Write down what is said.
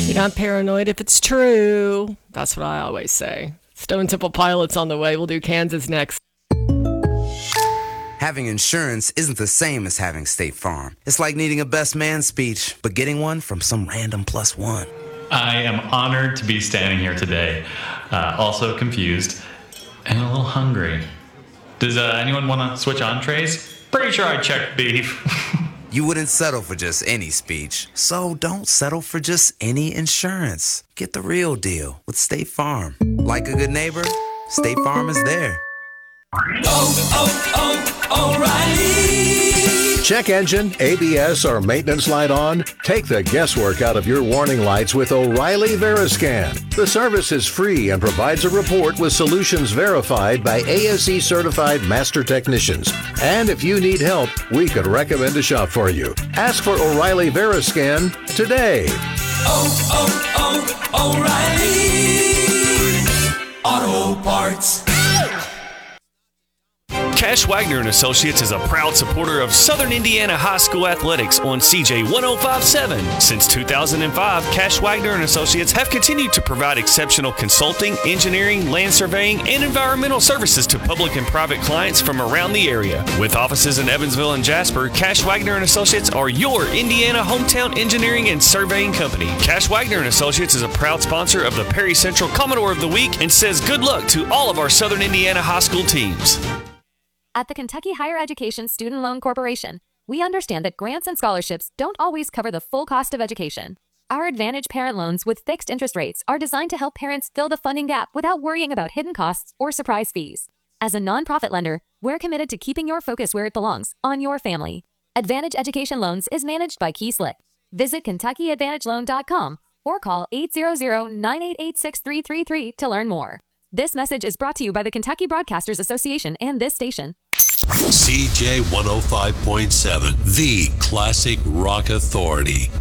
You're not paranoid if it's true. That's what I always say. Stone Temple Pilots on the way. We'll do Kansas next. Having insurance isn't the same as having State Farm. It's like needing a best man speech, but getting one from some random plus one. I am honored to be standing here today, also confused and a little hungry. Does anyone want to switch entrees? Pretty sure I checked beef. You wouldn't settle for just any speech, so don't settle for just any insurance. Get the real deal with State Farm. Like a good neighbor, State Farm is there. O'Reilly. Check engine, ABS, or maintenance light on? Take the guesswork out of your warning lights with O'Reilly Veriscan. The service is free and provides a report with solutions verified by ASE certified master technicians. And if you need help, we could recommend a shop for you. Ask for O'Reilly Veriscan today. O'Reilly Auto Parts. Cash Wagner & Associates is a proud supporter of Southern Indiana High School athletics on CJ 105.7. Since 2005, Cash Wagner & Associates have continued to provide exceptional consulting, engineering, land surveying, and environmental services to public and private clients from around the area. With offices in Evansville and Jasper, Cash Wagner & Associates are your Indiana hometown engineering and surveying company. Cash Wagner & Associates is a proud sponsor of the Perry Central Commodore of the Week and says good luck to all of our Southern Indiana high school teams. At the Kentucky Higher Education Student Loan Corporation, we understand that grants and scholarships don't always cover the full cost of education. Our Advantage Parent Loans with fixed interest rates are designed to help parents fill the funding gap without worrying about hidden costs or surprise fees. As a nonprofit lender, we're committed to keeping your focus where it belongs, on your family. Advantage Education Loans is managed by Key Slick. Visit KentuckyAdvantageLoan.com or call 800-988-6333 to learn more. This message is brought to you by the Kentucky Broadcasters Association and this station. CJ 105.7, the classic rock authority.